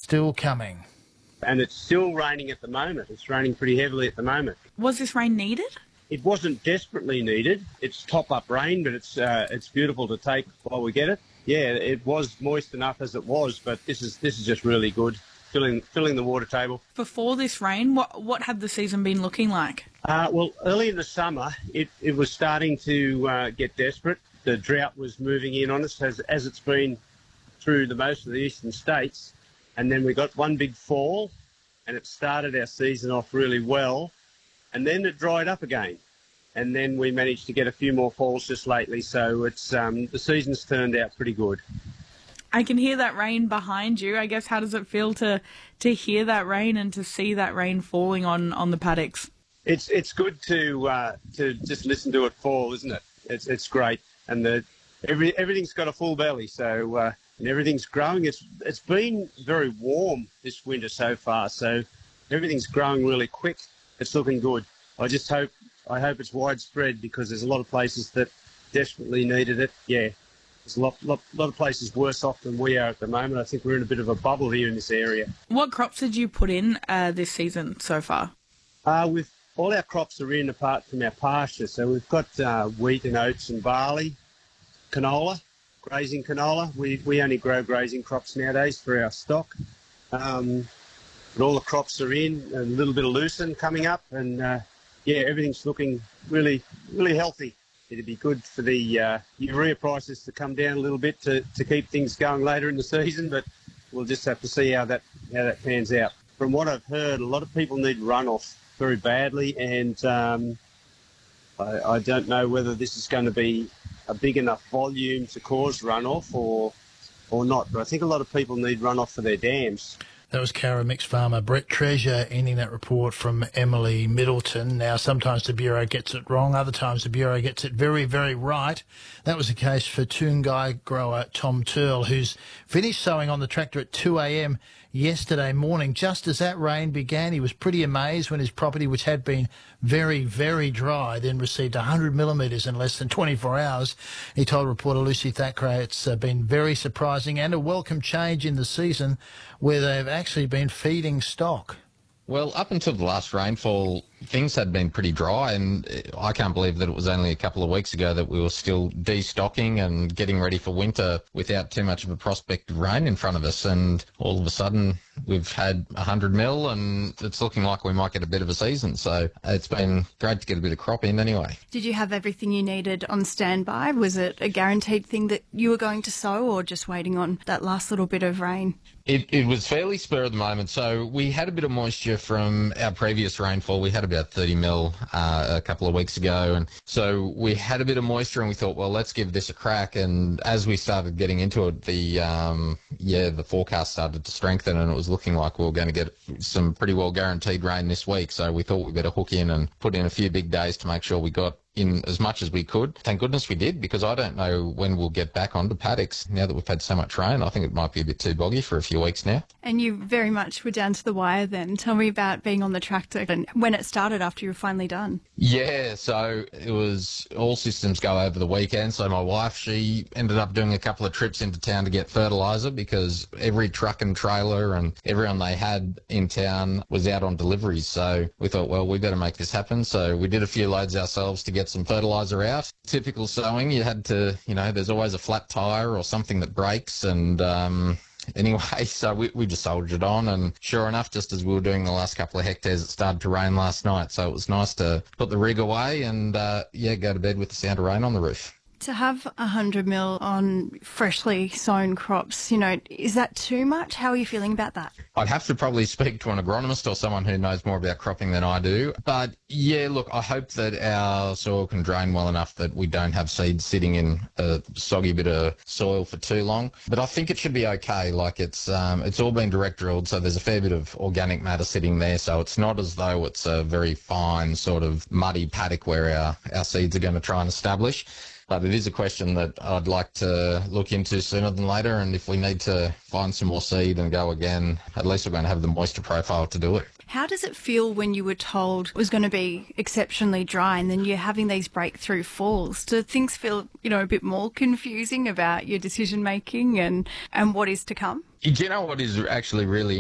still coming. And it's still raining at the moment. It's raining pretty heavily at the moment. Was this rain needed? It wasn't desperately needed. It's top-up rain, but it's beautiful to take while we get it. Yeah, it was moist enough as it was, but this is just really good, filling the water table. Before this rain, what had the season been looking like? Well, early in the summer, it was starting to get desperate. The drought was moving in on us as it's been through most of the eastern states. And then we got one big fall, and it started our season off really well. And then it dried up again. And then we managed to get a few more falls just lately. So it's the season's turned out pretty good. I can hear that rain behind you. I guess how does it feel to hear that rain and to see that rain falling on the paddocks? It's good to just listen to it fall, isn't it? It's great. And everything's got a full belly, so and everything's growing. It's been very warm this winter so far, so everything's growing really quick. It's looking good. I hope it's widespread because there's a lot of places that desperately needed it. Yeah, there's a lot of places worse off than we are at the moment. I think we're in a bit of a bubble here in this area. What crops did you put in this season so far? With all our crops are in apart from our pasture. So we've got wheat and oats and barley, canola, grazing canola. We only grow grazing crops nowadays for our stock. But all the crops are in, a little bit of lucerne coming up, and everything's looking really, really healthy. It'd be good for the urea prices to come down a little bit to keep things going later in the season, but we'll just have to see how that pans out. From what I've heard, a lot of people need runoff very badly, and I don't know whether this is going to be a big enough volume to cause runoff or not, but I think a lot of people need runoff for their dams. That was Cara Mix farmer Brett Treasure ending that report from Emily Middleton. Now, sometimes the Bureau gets it wrong, other times the Bureau gets it very, very right. That was the case for Toongai grower Tom Turl, who's finished sowing on the tractor at 2 a.m. yesterday morning. Just as that rain began, he was pretty amazed when his property, which had been very, very dry, then received 100 millimetres in less than 24 hours. He told reporter Lucy Thackeray it's been very surprising and a welcome change in the season where they've actually been feeding stock. Well, up until the last rainfall, things had been pretty dry, and I can't believe that it was only a couple of weeks ago that we were still destocking and getting ready for winter without too much of a prospect of rain in front of us. And all of a sudden, we've had 100 mil, and it's looking like we might get a bit of a season. So it's been great to get a bit of crop in anyway. Did you have everything you needed on standby? Was it a guaranteed thing that you were going to sow, or just waiting on that last little bit of rain? It was fairly spur of the moment. So we had a bit of moisture from our previous rainfall. We had about 30 mil a couple of weeks ago. And so we had a bit of moisture and we thought, well, let's give this a crack. And as we started getting into it, the forecast started to strengthen and it was looking like we were going to get some pretty well guaranteed rain this week. So we thought we'd better hook in and put in a few big days to make sure we got in as much as we could. Thank goodness we did, because I don't know when we'll get back onto paddocks now that we've had so much rain. I think it might be a bit too boggy for a few weeks now. And you very much were down to the wire then. Tell me about being on the tractor and when it started after you were finally done. Yeah, so it was all systems go over the weekend. So my wife, she ended up doing a couple of trips into town to get fertiliser because every truck and trailer and everyone they had in town was out on deliveries. So we thought, well, we better make this happen. So we did a few loads ourselves to get some fertiliser out. Typical sowing, you had to, there's always a flat tyre or something that breaks. And anyway, so we just soldiered on. And sure enough, just as we were doing the last couple of hectares, it started to rain last night. So it was nice to put the rig away and, go to bed with the sound of rain on the roof. To have 100 mil on freshly sown crops, is that too much? How are you feeling about that? I'd have to probably speak to an agronomist or someone who knows more about cropping than I do. But yeah, look, I hope that our soil can drain well enough that we don't have seeds sitting in a soggy bit of soil for too long. But I think it should be okay. Like it's all been direct drilled, so there's a fair bit of organic matter sitting there. So it's not as though it's a very fine sort of muddy paddock where our seeds are going to try and establish. But it is a question that I'd like to look into sooner than later. And if we need to find some more seed and go again, at least we're going to have the moisture profile to do it. How does it feel when you were told it was going to be exceptionally dry and then you're having these breakthrough falls? Do things feel, a bit more confusing about your decision making and what is to come? You know what is actually really